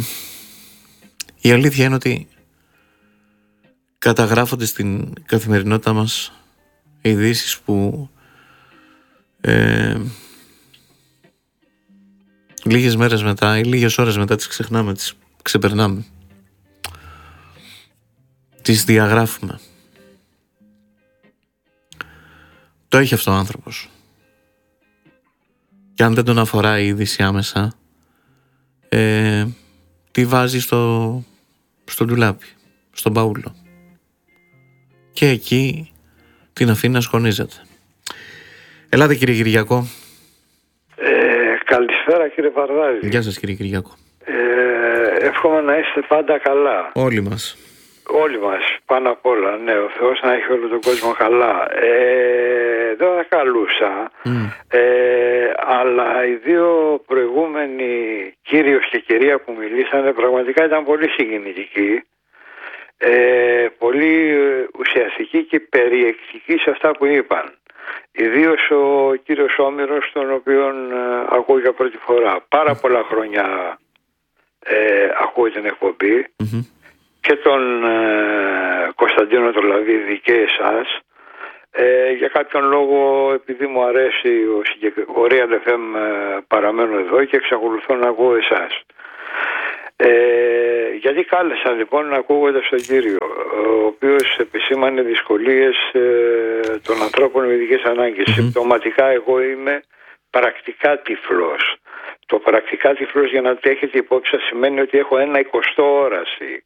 η αλήθεια είναι ότι καταγράφονται στην καθημερινότητα μας ειδήσεις που λίγες μέρες μετά ή λίγες ώρες μετά τις ξεχνάμε, τις ξεπερνάμε, τις διαγράφουμε. Το έχει αυτό ο άνθρωπος. Και αν δεν τον αφορά η είδηση άμεσα, τη βάζει στο ντουλάπι, στον μπαούλο. Και εκεί την αφήνει να σκονίζεται. Ελάτε κύριε Κυριακό. Καλησπέρα κύριε Παρδάλη. Γεια σας κύριε Κυριακό. Εύχομαι να είστε πάντα καλά. Όλοι μας. Όλοι μας, πάνω απ' όλα, ναι, ο Θεός να έχει όλο τον κόσμο καλά. Δεν θα καλούσα, αλλά οι δύο προηγούμενοι κύριος και κυρία που μιλήσανε πραγματικά ήταν πολύ συγκινητικοί, πολύ ουσιαστικοί και περιεκτικοί σε αυτά που είπαν. Ιδίως ο κύριος Όμηρος, τον οποίον ακούω για πρώτη φορά. Πάρα πολλά χρόνια ακούω την εκπομπή. Και τον Κωνσταντίνο Τρολαβίδη και εσάς. Για κάποιον λόγο, επειδή μου αρέσει ο Real FM, παραμένω εδώ και εξακολουθώ να ακούω εσάς. Γιατί κάλεσα λοιπόν ακούγοντας τον κύριο, ο οποίος επισήμανε δυσκολίες των ανθρώπων με ειδικές ανάγκες. Συμπτωματικά εγώ είμαι πρακτικά τυφλός. Το πρακτικά τυφλός, για να το έχετε υπόψη σας, σημαίνει ότι έχω 1/20 όραση.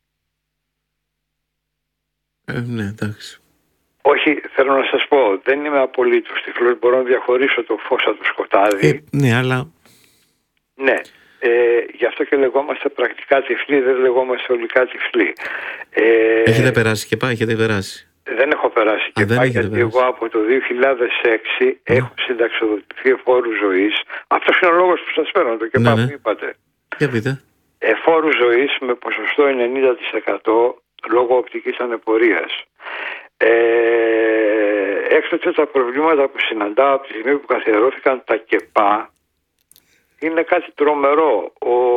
Ναι, εντάξει. Όχι, θέλω να σας πω, δεν είμαι απολύτως τυφλός, μπορώ να διαχωρίσω το φως από το σκοτάδι. Ναι, αλλά... Ναι, γι' αυτό και λεγόμαστε πρακτικά τυφλοί, δεν λεγόμαστε ολικά τυφλοί. Έχετε περάσει και πάει, έχετε περάσει. Δεν έχω περάσει και πάει, γιατί εγώ από το 2006 έχω συνταξιοδοτηθεί εφόρου ζωής. Αυτός είναι ο λόγος που σας φέρω, το και που είπατε. Για πείτε. Εφόρου ζωής με ποσοστό 90% λόγω οπτικής ανεπορίας. Έκτοτε τα προβλήματα που συναντάω από τη στιγμή που καθιερώθηκαν τα ΚΕΠΑ είναι κάτι τρομερό.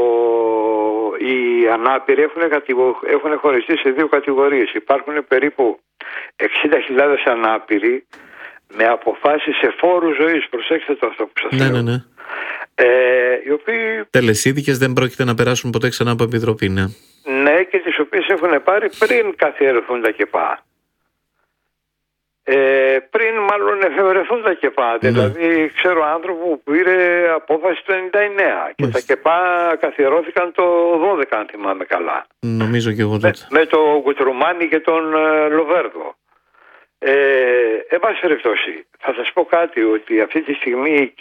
Οι ανάπηροι έχουν χωριστεί σε δύο κατηγορίες. Υπάρχουν περίπου 60.000 ανάπηροι με αποφάσεις εφόρου ζωής. Προσέξτε το αυτό που σας λέω. Ναι. Οι οποίοι... τελεσίδικες, δεν πρόκειται να περάσουν ποτέ ξανά από επιτροπή, ναι. Ναι, και τις οποίες έχουν πάρει πριν καθιερωθούν τα ΚΕΠΑ. Πριν μάλλον εφευρεθούν τα ΚΕΠΑ. Δηλαδή ξέρω άνθρωπο που πήρε απόφαση το 99 και τα ΚΕΠΑ καθιερώθηκαν το 12, αν θυμάμαι καλά. Νομίζω και εγώ τότε. Με το Γκουτρουμάνι και τον Λοβέρδο. Εν πάση περιπτώσει, θα σας πω κάτι, ότι αυτή τη στιγμή η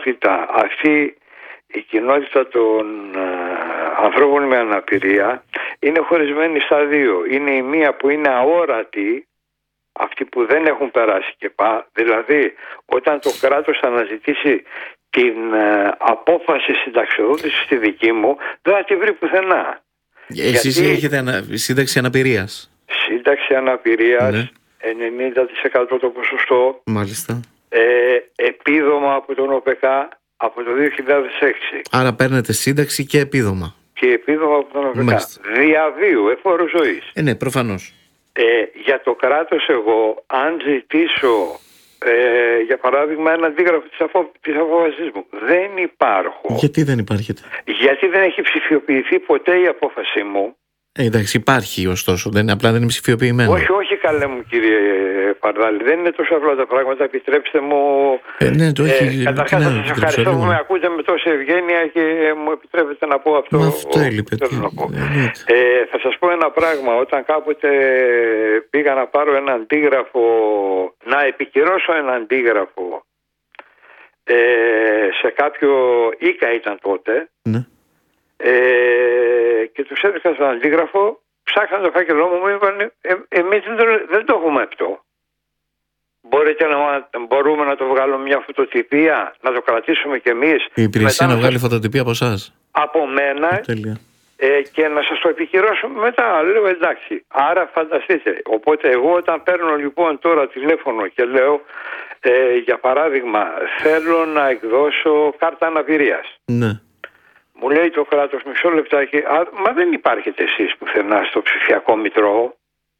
κοινότητα των ανθρώπων με αναπηρία είναι χωρισμένη στα δύο. Είναι η μία που είναι αόρατη, αυτοί που δεν έχουν περάσει ΚΕΠΑ, δηλαδή όταν το κράτος αναζητήσει την απόφαση συνταξιοδότησης στη δική μου, δεν θα τη βρει πουθενά. Εσείς έχετε σύνταξη αναπηρίας. Σύνταξη αναπηρίας, ναι. 90% το ποσοστό. Μάλιστα. Επίδομα από τον ΟΠΕΚΑ από το 2006. Άρα παίρνετε σύνταξη και επίδομα. Και επίδομα από τον ΟΠΕΚΑ. Διαβίου, εφόρου ζωής. Ναι, προφανώς. Για το κράτος εγώ, αν ζητήσω για παράδειγμα ένα αντίγραφο της απόφασης μου, δεν υπάρχω. Γιατί δεν υπάρχετε? Γιατί δεν έχει ψηφιοποιηθεί ποτέ η απόφασή μου. Εντάξει, υπάρχει ωστόσο, απλά δεν είναι ψηφιοποιημένο. Όχι καλέ μου κύριε Παρδάλη, δεν είναι τόσο απλά τα πράγματα, επιτρέψτε μου. Ναι, το έχει. Καταρχάς θα σας ευχαριστώ που με ακούτε με τόση ευγένεια και μου επιτρέπετε να πω αυτό. Αυτό έλειπε. Θα σας πω ένα πράγμα. Όταν κάποτε πήγα να πάρω ένα αντίγραφο, να επικυρώσω ένα αντίγραφο σε κάποιο ΙΚΑ ήταν τότε, ναι. Και τους έδειξα στον αντίγραφο, ψάχναν το φάκελό μου, μου είπαν εμείς δεν το έχουμε αυτό. Μπορούμε να το βγάλουμε μια φωτοτυπία, να το κρατήσουμε κι εμείς. Η υπηρεσία να βγάλει φωτοτυπία από εσάς? Από μένα. Και να σας το επικυρώσουμε μετά. Λέω εντάξει. Άρα φανταστείτε. Οπότε εγώ όταν παίρνω λοιπόν τώρα τηλέφωνο και λέω για παράδειγμα θέλω να εκδώσω κάρτα αναπηρίας. Ναι. Μου λέει το κράτος, μισό λεπτάκι, μα δεν υπάρχετε εσείς πουθενά στο ψηφιακό μητρό.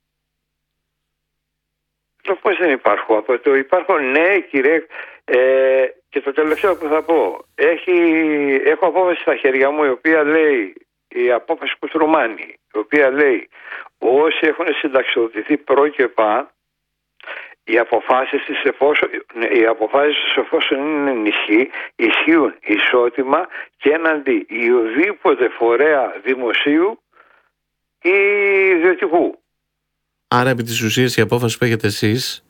Το πώς δεν υπάρχω? Από το υπάρχω, ναι κύριε. Και το τελευταίο που θα πω, έχω απόφαση στα χέρια μου, η οποία λέει, η απόφαση Κουστρουμάνη, η οποία λέει όσοι έχουν συνταξιοδοτηθεί προ και πα, οι αποφάσεις τους εφόσον είναι ενισχύ, ισχύουν ισότιμα και έναντι οποιοδήποτε φορέα δημοσίου ή ιδιωτικού. Άρα επί της ουσίας η απόφαση που έχετε εσείς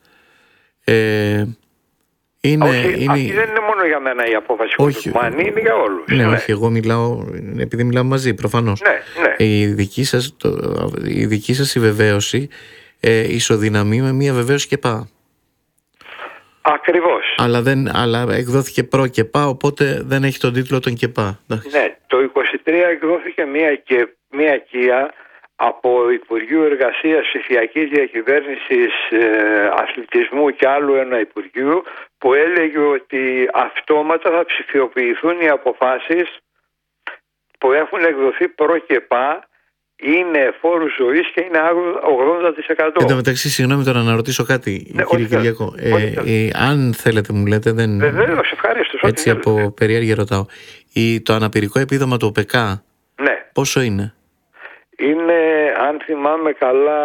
Αυτή δεν είναι μόνο για μένα η απόφαση που είναι για όλους. Ναι, όχι, εγώ μιλάω επειδή μιλάμε μαζί προφανώς. Ναι. Η δική σας η βεβαίωση ισοδυναμεί με μια βεβαίωση ΚΕΠΑ. Ακριβώς. Αλλά εκδόθηκε προ ΚΕΠΑ, οπότε δεν έχει τον τίτλο των ΚΕΠΑ. Ναι, το 23 εκδόθηκε μια ΚΙΑ από Υπουργείο Εργασίας, Ψηφιακής Διακυβέρνησης, Αθλητισμού και άλλου ένα Υπουργείο, που έλεγε ότι αυτόματα θα ψηφιοποιηθούν οι αποφάσεις που έχουν εκδοθεί προ ΚΕΠΑ, είναι φόρους ζωής και είναι 80%. Εν τω μεταξύ, συγγνώμη τώρα να ρωτήσω κάτι, ναι, κύριε Κυριακό. Αν θέλετε μου λέτε, δεν... Βεβαίως, ευχαριστώ. Έτσι από περιέργεια ρωτάω. Το αναπηρικό επίδομα του ΟΠΕΚΑ, ναι, πόσο είναι? Είναι, αν θυμάμαι καλά,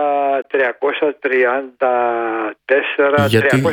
334,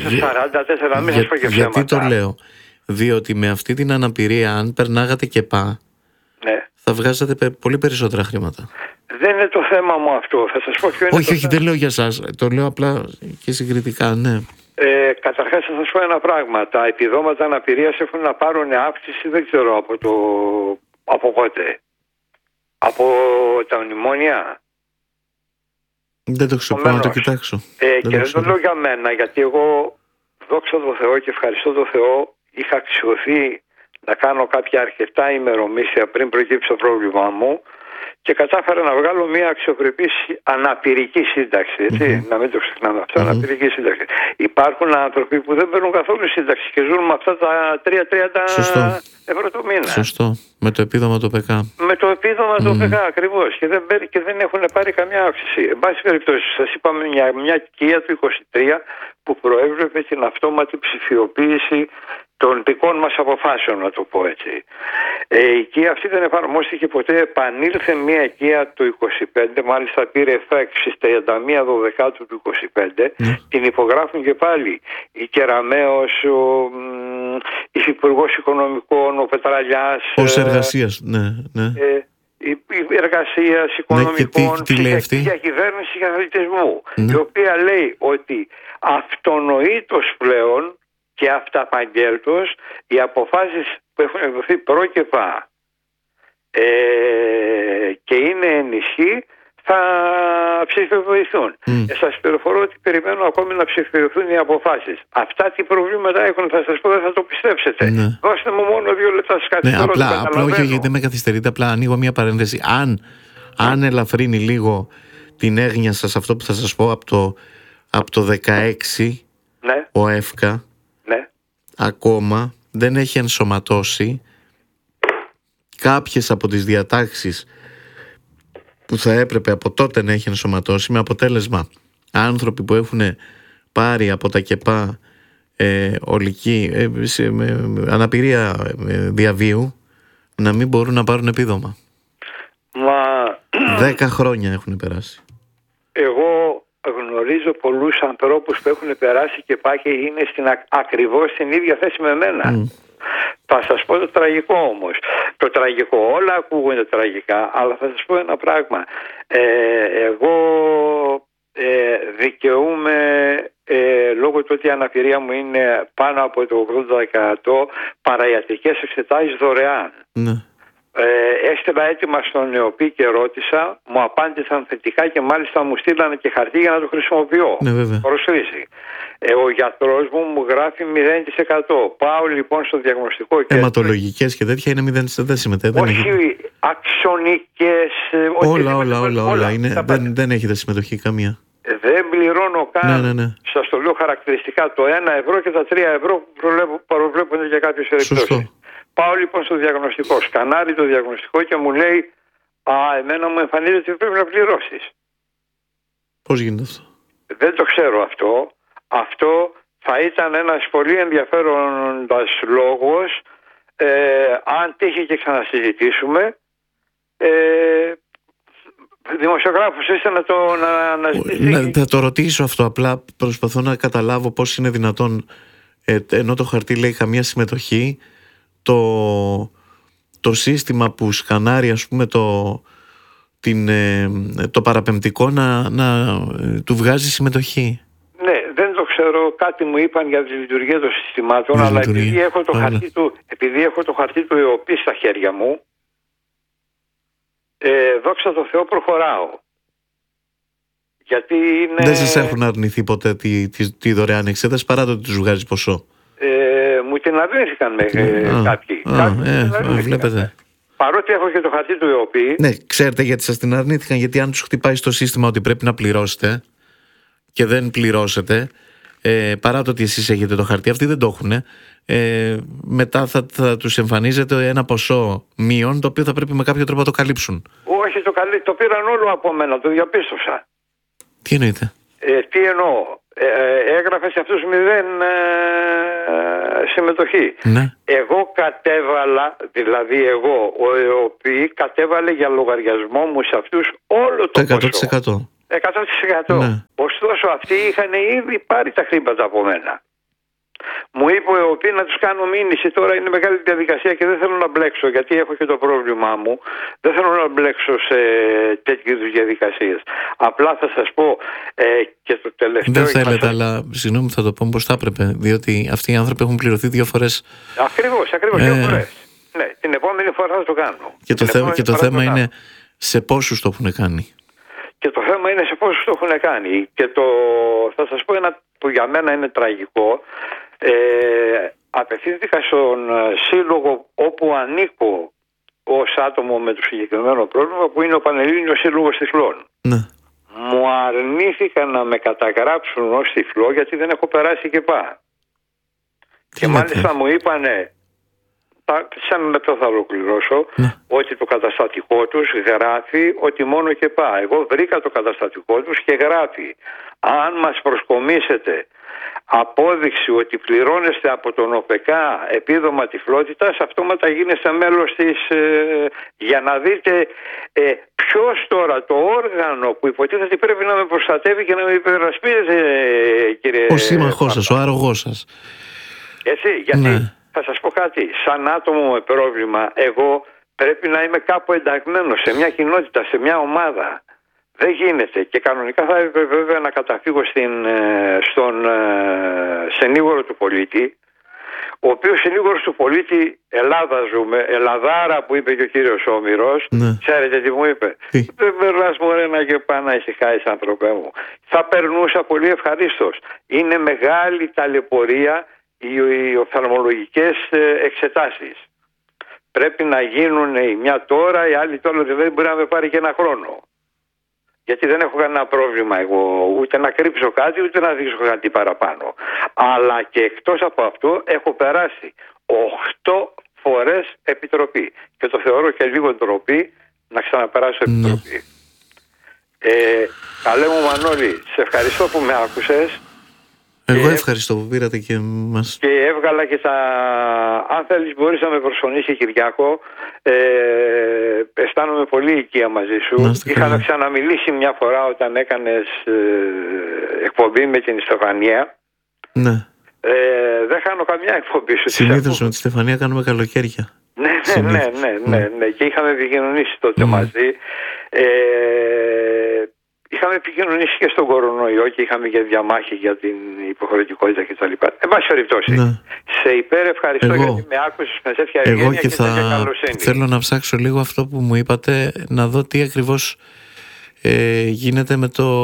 γιατί το λέω? Διότι με αυτή την αναπηρία, αν περνάγατε ΚΕΠΑ, ναι, θα βγάζατε πολύ περισσότερα χρήματα. Δεν είναι το θέμα μου αυτό. Θα σας πω ποιο είναι. Όχι, δεν λέω για σας. Το λέω απλά και συγκριτικά, ναι. Καταρχάς θα σας πω ένα πράγμα. Τα επιδόματα αναπηρίας έχουν να πάρουν αύξηση, δεν ξέρω από πότε. Από τα μνημόνια. Δεν το ξέρω, να το κοιτάξω. Και δεν το λέω για μένα, γιατί εγώ, δόξα τω Θεώ και ευχαριστώ το Θεό, είχα αξιωθεί να κάνω κάποια αρκετά ημερομίσια πριν προκύψει το πρόβλημά μου και κατάφερα να βγάλω μια αξιοπρεπή αναπηρική σύνταξη. Έτσι, να μην το ξεχνάμε αυτό, αναπηρική σύνταξη. Υπάρχουν άνθρωποι που δεν παίρνουν καθόλου σύνταξη και ζουν με αυτά τα 3-30 ευρώ το μήνα. Σωστό. Με το επίδομα του ΟΠΕΚΑ. Με το επίδομα του ΟΠΕΚΑ ακριβώς. Και δεν έχουν πάρει καμιά αύξηση. Εν πάση περιπτώσει, σας είπαμε μια ΚΙΑ του 23 που προέβλεπε την αυτόματη ψηφιοποίηση των δικών μας αποφάσεων, να το πω έτσι. Η ΚΙΑ αυτή δεν εφαρμόστηκε ποτέ. Επανήλθε μια ΚΙΑ το 25, μάλιστα πήρε εφέξη στις 31 Δεκάτου του 25. Την υπογράφουν και πάλι η Κεραμέως, ο Υφυπουργός Οικονομικών, ο Πετραλιάς. Ως εργασίας, ναι. Εργασίας, Οικονομικών, Ψηφιακή Διακυβέρνηση και Αθλητισμού, η οποία λέει ότι αυτονοήτως πλέον και αυταπαγγέλτος οι αποφάσεις που έχουν εκδοθεί προ και πα και είναι ενισχύ θα ψηφιοποιηθούν. Σας πληροφορώ ότι περιμένω ακόμη να ψηφιοποιηθούν οι αποφάσεις. Αυτά τι προβλήματα έχουν, θα σας πω, δεν θα το πιστέψετε. Δώστε μου μόνο 2 λεπτά σας καθυστερώ. Απλά όχι γιατί με καθυστερείτε, απλά ανοίγω μια παρένθεση. Αν ελαφρύνει λίγο την έγνοια σας αυτό που θα σας πω από το 16, ο ΕΦΚΑ ακόμα δεν έχει ενσωματώσει κάποιες από τις διατάξεις που θα έπρεπε από τότε να έχει ενσωματώσει, με αποτέλεσμα άνθρωποι που έχουν πάρει από τα ΚΕΠΑ ολική αναπηρία διαβίου να μην μπορούν να πάρουν επίδομα. 10 χρόνια έχουν περάσει. Εγώ γνωρίζω πολλούς ανθρώπους που έχουν περάσει και πάει και είναι ακριβώς στην ίδια θέση με μένα. Θα σας πω το τραγικό όμως. Το τραγικό, όλα ακούγονται τραγικά, αλλά θα σας πω ένα πράγμα. Εγώ δικαιούμαι, λόγω του ότι η αναπηρία μου είναι πάνω από το 80%, παραϊατρικές εξετάσεις δωρεάν. Έστειλα έτοιμα στον ΝΕΟΠΗ και ρώτησα, μου απάντησαν θετικά και μάλιστα μου στείλανε και χαρτί για να το χρησιμοποιώ. Προσφύση. Ο γιατρός μου γράφει 0%. Πάω λοιπόν στο διαγνωστικό κέντρο. Αιματολογικές και τέτοια είναι 0%, δεν συμμετέχει. Όχι, αξονικές. Όλα. Δεν έχετε συμμετοχή καμία. Δεν πληρώνω καν. Σας το λέω χαρακτηριστικά, το 1 ευρώ και τα 3 ευρώ που προβλέπονται για κάποιες περιπτώσεις. Πάω λοιπόν στο διαγνωστικό, σκανάρει το διαγνωστικό και μου λέει εμένα μου εμφανίζεται ότι πρέπει να πληρώσεις. Πώς γίνεται αυτό? Δεν το ξέρω αυτό. Αυτό θα ήταν ένας πολύ ενδιαφέροντας λόγος, αν τύχει και ξανασυζητήσουμε. Δημοσιογράφος είστε να το αναζητήσει. Θα το ρωτήσω αυτό, απλά προσπαθώ να καταλάβω πώς είναι δυνατόν, ενώ το χαρτί λέει καμία συμμετοχή, το σύστημα που σκανάρει, ας πούμε, το παραπεμπτικό να του βγάζει συμμετοχή. Ναι, δεν το ξέρω, κάτι μου είπαν για τη λειτουργία των συστημάτων, αλλά επειδή έχω το χαρτί του ΕΟΠΗ στα χέρια μου, δόξα τω Θεώ προχωράω. Γιατί είναι... Δεν σας έχουν αρνηθεί ποτέ τη δωρεάν εξέταση, παρά το ότι τους βγάζει ποσό? Μου την αρνήθηκαν κάποιοι. Βλέπετε. Παρότι έχω και το χαρτί του ΕΟΠΗ. Ναι, ξέρετε γιατί σας την αρνήθηκαν? Γιατί αν τους χτυπάει στο σύστημα ότι πρέπει να πληρώσετε και δεν πληρώσετε, παρά το ότι εσείς έχετε το χαρτί, αυτοί δεν το έχουν, μετά θα τους εμφανίζεται ένα ποσό μείον, το οποίο θα πρέπει με κάποιο τρόπο να το καλύψουν. Όχι, το πήραν όλο από μένα, το διαπίστωσα. Τι εννοείτε? Τι εννοώ? Έγραφε σε αυτούς 0 συμμετοχή. Ναι. Εγώ κατέβαλα, δηλαδή εγώ, ο ΕΟΠΗ κατέβαλε για λογαριασμό μου σε αυτούς όλο το 100%. 100%. Ναι. Ωστόσο αυτοί είχαν ήδη πάρει τα χρήματα από μένα. Μου είπε ο ΕΟΠΗ να τους κάνω μήνυση. Τώρα είναι μεγάλη διαδικασία και δεν θέλω να μπλέξω, γιατί έχω και το πρόβλημά μου. Δεν θέλω να μπλέξω σε τέτοιου είδους διαδικασίες. Απλά θα σας πω και το τελευταίο. Δεν θέλετε, αλλά συγγνώμη, θα το πω πως θα έπρεπε. Διότι αυτοί οι άνθρωποι έχουν πληρωθεί 2 φορές. Ακριβώς, 2 φορές. Ναι, την επόμενη φορά θα το κάνω. Και το θέμα είναι σε πόσους το έχουν κάνει. Και το θέμα είναι σε πόσους το έχουν κάνει. Και θα σας πω ένα που για μένα είναι τραγικό. Απευθύνθηκα στον σύλλογο όπου ανήκω ως άτομο με το συγκεκριμένο πρόβλημα, που είναι ο Πανελλήνιος Σύλλογος Τυφλών. Ναι. Μου αρνήθηκαν να με καταγράψουν ως τυφλό, γιατί δεν έχω περάσει και Και μάλιστα μου είπανε, σαν λεπτό θα ολοκληρώσω, ότι το καταστατικό τους γράφει ότι μόνο και Εγώ βρήκα το καταστατικό τους και γράφει: αν μας προσκομίσετε απόδειξη ότι πληρώνεστε από τον ΟΠΕΚΑ επίδομα τυφλότητας, αυτόματα γίνεστε μέλος της, για να δείτε ποιος τώρα το όργανο που υποτίθεται πρέπει να με προστατεύει και να με υπερασπίζεται, κύριε. Ο σύμμαχός σας, ο άρρωγός σας. Έτσι, γιατί θα σας πω κάτι, σαν άτομο με πρόβλημα, εγώ πρέπει να είμαι κάπου ενταγμένος σε μια κοινότητα, σε μια ομάδα. Δεν γίνεται, και κανονικά θα έπρεπε βέβαια να καταφύγω στον συνήγορο του πολίτη, ο οποίος συνήγορος του πολίτη, Ελλάδα ζούμε, Ελλαδάρα που είπε και ο κύριος Όμηρος. Ξέρετε τι μου είπε? Δεν περνάς μωρέ να και πά να ησυχάσεις, άνθρωπέ μου. Θα περνούσα πολύ ευχαρίστως. Είναι μεγάλη ταλαιπωρία οι οφθαλμολογικές εξετάσεις. Πρέπει να γίνουν η μια τώρα, η άλλη τώρα, δεν μπορεί να με πάρει και 1 χρόνο. Γιατί δεν έχω κανένα πρόβλημα εγώ ούτε να κρύψω κάτι, ούτε να δείξω κάτι παραπάνω. Αλλά και εκτός από αυτό έχω περάσει 8 φορές επιτροπή. Και το θεωρώ και λίγο ντροπή να ξαναπεράσω επιτροπή. Καλέ μου Μανώλη, σε ευχαριστώ που με άκουσες. Εγώ ευχαριστώ που πήρατε και μας. Και έβγαλα και αν θέλεις μπορείς να με προσφωνήσει, Κυριάκο. Αισθάνομαι πολύ οικία μαζί σου. Είχαμε ξαναμιλήσει μια φορά όταν έκανες εκπομπή με την Στεφανία. Ναι. Δεν χάνω καμιά εκπομπή σου. Συνήθως με τη Στεφανία κάνουμε καλοκαίρια. Ναι. Και είχαμε επικοινωνήσει τότε μαζί. Είχαμε επικοινωνήσει και στον κορονοϊό και είχαμε και διαμάχη για την υποχρεωτικότητα κτλ. Εν πάση περιπτώσει, σε υπερευχαριστώ γιατί με άκουσες με τέτοια ευγένεια και τέτοια καλοσύνη. Θέλω να ψάξω λίγο αυτό που μου είπατε, να δω τι ακριβώς γίνεται με το...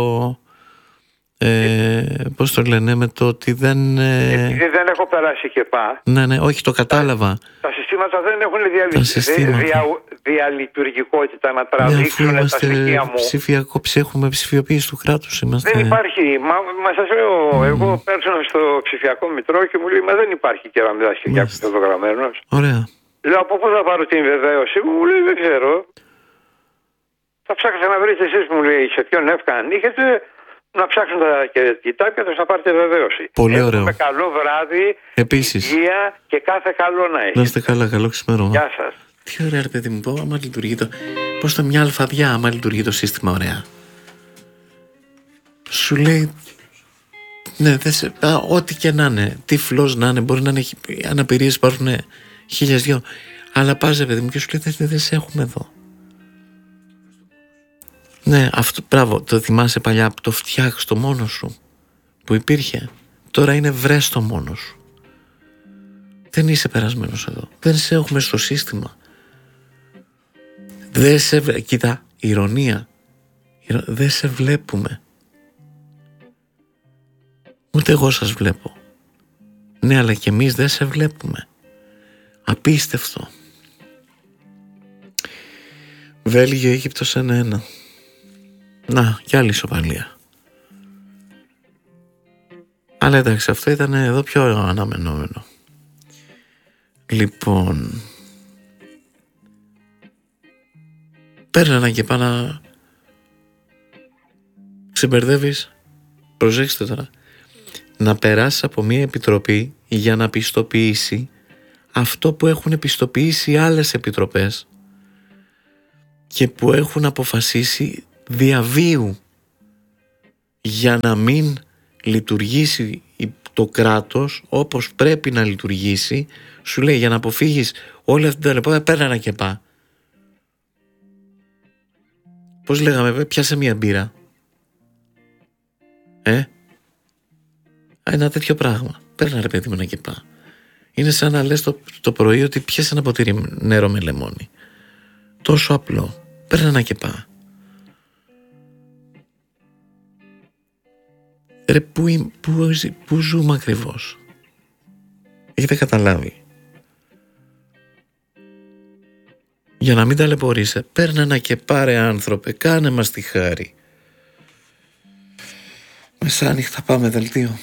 πώς το λένε, με το ότι δεν... Επειδή δεν έχω περάσει και Ναι, όχι, το κατάλαβα. Τα συστήματα δεν έχουν διαλειτουργικότητα να τραβήξουν τα στοιχεία μου. Έχουμε ψηφιοποίηση του κράτους. Δεν υπάρχει. Μα σας λέω, εγώ πέρσι στο ψηφιακό μητρό και μου λέει, μα δεν υπάρχει και να μιλάς και για φωτογραμμένος. Ωραία. Λέω από πού θα πάρω την βεβαίωση μου λέει δεν ξέρω. Θα ψάξετε να βρείτε εσείς μου λέει σε ποιον εύκα ανήκετε, να ψάξουν τα κοιτάπια τους να πάρετε βεβαίωση. Πολύ ωραίο. Με καλό βράδυ, επίσης, υγεία και κάθε καλό να έχει. Να είστε καλά, καλό ξημέρωμα. Γεια σας. Τι ωραία ρε παιδί μου, άμα λειτουργεί το... Πώς το μια αλφαδιά, άμα λειτουργεί το σύστημα ωραία. Σου λέει... Ναι, ό,τι και να είναι, τυφλός να είναι, μπορεί να είναι αναπηρίες, υπάρχουν 1002. Αλλά πας ρε παιδί μου και σου λέει δεν σε έχουμε εδώ. Ναι, αυτό, μπράβο, το θυμάσαι παλιά, το φτιάξ' το μόνο σου που υπήρχε. Τώρα είναι βρες το μόνο σου. Δεν είσαι περασμένος εδώ. Δεν σε έχουμε στο σύστημα. Δεν σε... Κοίτα, ηρωνία. Δεν σε βλέπουμε. Ούτε εγώ σας βλέπω. Ναι, αλλά και εμείς δεν σε βλέπουμε. Απίστευτο. Βέλγιο, Αίγυπτος 1-1. Να, κι άλλη ισοπαλία. Αλλά εντάξει, αυτό ήταν εδώ πιο αναμενόμενο. Λοιπόν, παίρνανε και πάνω. Ξεμπερδεύεις. Προσέξτε τώρα. Να περάσεις από μια επιτροπή για να πιστοποιήσει αυτό που έχουν πιστοποιήσει άλλες επιτροπές και που έχουν αποφασίσει διαβίου για να μην λειτουργήσει το κράτος όπως πρέπει να λειτουργήσει. Σου λέει για να αποφύγεις όλη αυτή την ταλαιπωρία, παίρνε ένα κεπά. Πώς λέγαμε, πιάσε μια μπύρα. Ένα τέτοιο πράγμα. Παίρνε ρε παιδί μου ένα κεπά. Είναι σαν να λες το πρωί ότι πιάσε ένα ποτήρι νερό με λεμόνι. Τόσο απλό. Παίρνε ένα κεπά. Ρε πού ζούμε ακριβώς? Έχετε καταλάβει? Για να μην ταλαιπωρείσαι, παίρνε ένα και πάρε άνθρωπε, κάνε μας τη χάρη. Μεσάνυχτα πάμε δελτίο.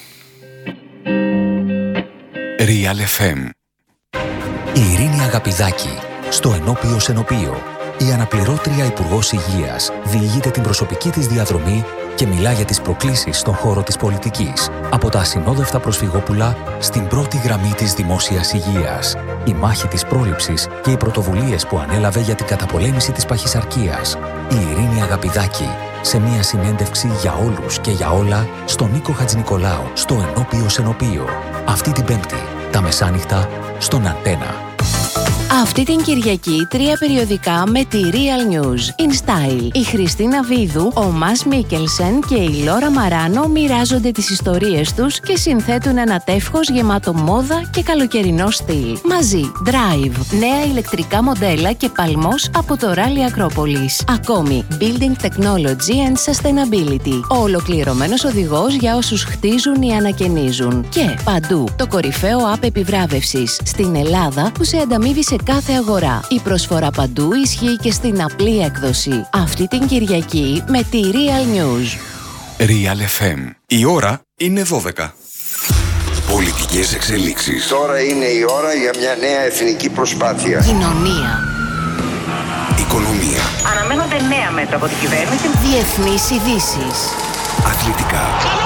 Real FM. Η Ειρήνη Αγαπηδάκη στο Ενώπιο Σενοπείο. Η αναπληρώτρια Υπουργός Υγείας διηγείται την προσωπική της διαδρομή και μιλά για τις προκλήσεις στον χώρο της πολιτικής. Από τα ασυνόδευτα προσφυγόπουλα στην πρώτη γραμμή της δημόσιας υγείας. Η μάχη της πρόληψης και οι πρωτοβουλίες που ανέλαβε για την καταπολέμηση της παχυσαρκίας. Η Ειρήνη Αγαπηδάκη σε μια συνέντευξη για όλους και για όλα στον Νίκο Χατζηνικολάου στο Ενώπιο Σενοπείο. Αυτή την Πέμπτη, τα μεσάνυχτα, στον Αντένα. Αυτή την Κυριακή 3 περιοδικά με τη Real News in Style. Η Χριστίνα Βίδου, ο Μας Μίκελσεν και η Λόρα Μαράνο μοιράζονται τις ιστορίες τους και συνθέτουν ένα τεύχος γεμάτο μόδα και καλοκαιρινό στυλ. Μαζί, Drive, νέα ηλεκτρικά μοντέλα και παλμός από το Rally Ακρόπολης. Ακόμη, Building Technology and Sustainability, ο ολοκληρωμένος οδηγός για όσους χτίζουν ή ανακαινίζουν. Και παντού, το κορυφαίο app επιβράβευσης στην Ελλάδα που σε ανταμείβει σε κάθε αγορά. Η προσφορά παντού ισχύει και στην απλή έκδοση. Αυτή την Κυριακή με τη Real News. Real FM. Η ώρα είναι 12. Πολιτικές εξελίξεις. Τώρα είναι η ώρα για μια νέα εθνική προσπάθεια. Κοινωνία. Οικονομία. Αναμένονται νέα μέτρα από την κυβέρνηση. Διεθνείς ειδήσεις. Αθλητικά.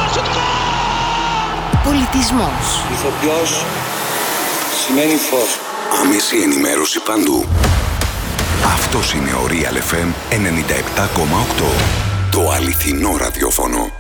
Πολιτισμός. Ηθοποιός σημαίνει φως. Άμεση ενημέρωση παντού. Αυτός είναι ο Real FM 97,8. Το αληθινό ραδιόφωνο.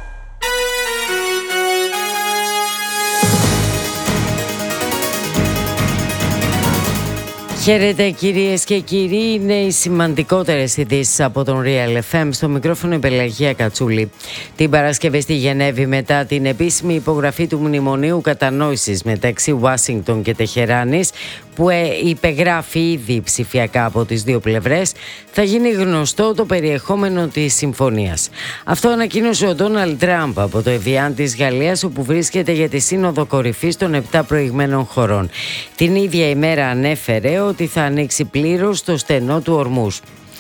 Χαίρετε κυρίες και κύριοι, είναι οι σημαντικότερες ειδήσεις από τον Real FM. Στο μικρόφωνο η Πελαγία Κατσούλη. Την Παρασκευή στη Γενέβη, μετά την επίσημη υπογραφή του Μνημονίου Κατανόησης μεταξύ Ουάσιγκτον και Τεχεράνης, που υπεγράφει ήδη ψηφιακά από τις δύο πλευρές, θα γίνει γνωστό το περιεχόμενο της συμφωνίας. Αυτό ανακοίνωσε ο Ντόναλντ Τραμπ από το Εβιάν της Γαλλίας, όπου βρίσκεται για τη Σύνοδο Κορυφής των 7 προηγμένων χωρών. Την ίδια ημέρα ανέφερε ότι θα ανοίξει πλήρως το στενό του Ορμούζ.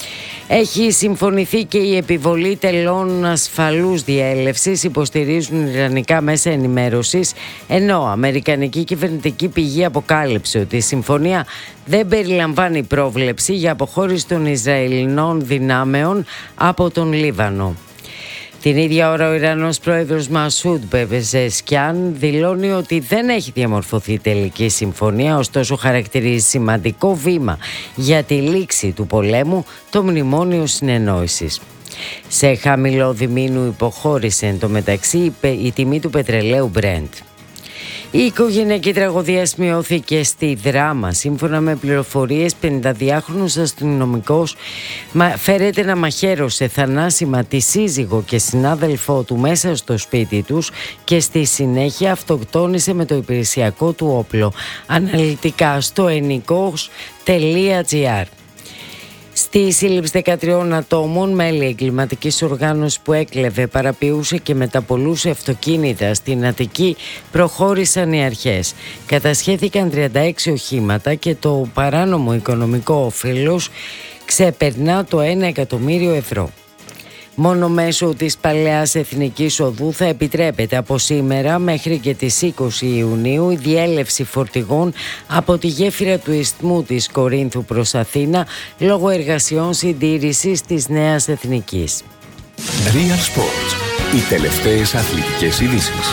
Έχει συμφωνηθεί και η επιβολή τελών ασφαλούς διέλευσης, υποστηρίζουν ιρανικά μέσα ενημέρωσης, ενώ αμερικανική κυβερνητική πηγή αποκάλυψε ότι η συμφωνία δεν περιλαμβάνει πρόβλεψη για αποχώρηση των Ισραηλινών δυνάμεων από τον Λίβανο. Την ίδια ώρα ο Ιρανός πρόεδρος Μασούντ Πεζεσκιάν δηλώνει ότι δεν έχει διαμορφωθεί τελική συμφωνία, ωστόσο χαρακτηρίζει σημαντικό βήμα για τη λήξη του πολέμου το μνημόνιο συνεννόησης. Σε χαμηλό διμήνου υποχώρησε εν τω μεταξύ η τιμή του πετρελαίου Brent. Η οικογενειακή τραγωδία σημειώθηκε στη Δράμα. Σύμφωνα με πληροφορίες, 52χρονος αστυνομικός φέρεται να μαχαίρωσε θανάσιμα τη σύζυγο και συνάδελφό του μέσα στο σπίτι τους και στη συνέχεια αυτοκτόνησε με το υπηρεσιακό του όπλο. Αναλυτικά στο ennikos.gr. Στη σύλληψη 13 ατόμων, μέλη εγκληματικής οργάνωσης που έκλεβε, παραποιούσε και μεταπολούσε αυτοκίνητα στην Αττική, προχώρησαν οι αρχές. Κατασχέθηκαν 36 οχήματα και το παράνομο οικονομικό όφελος ξεπερνά το 1 εκατομμύριο ευρώ. Μόνο μέσω της Παλαιάς Εθνικής Οδού θα επιτρέπεται από σήμερα μέχρι και τις 20 Ιουνίου η διέλευση φορτηγών από τη γέφυρα του Ισθμού της Κορίνθου προς Αθήνα λόγω εργασιών συντήρησης της Νέας Εθνικής. Real Sports. Οι τελευταίες αθλητικές ειδήσεις.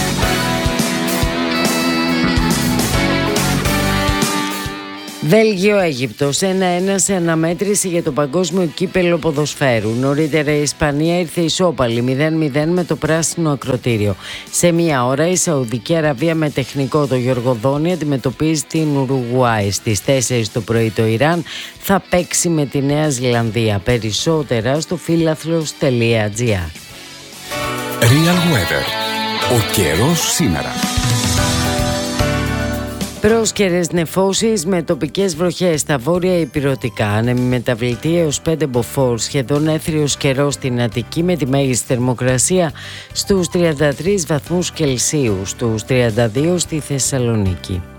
Βέλγιο-Αίγυπτος 1-1 σε αναμέτρηση για το παγκόσμιο κύπελλο ποδοσφαίρου. Νωρίτερα η Ισπανία ήρθε ισόπαλη 0-0 με το πράσινο ακροτήριο. Σε μία ώρα η Σαουδική Αραβία με τεχνικό το Γιοργοδόνη αντιμετωπίζει την Ουρουγουάη. Στις 4 το πρωί το Ιράν θα παίξει με τη Νέα Ζηλανδία. Περισσότερα στο φίλαθλος.gr. Real Weather. Ο καιρός σήμερα. Πρόσκαιρες νεφώσεις με τοπικές βροχές στα βόρεια ηπειρωτικά. Άνεμη μεταβλητή έως 5 μποφόρ, σχεδόν έθριος καιρός στην Αττική με τη μέγιστη θερμοκρασία στους 33 βαθμούς Κελσίου, στους 32 στη Θεσσαλονίκη.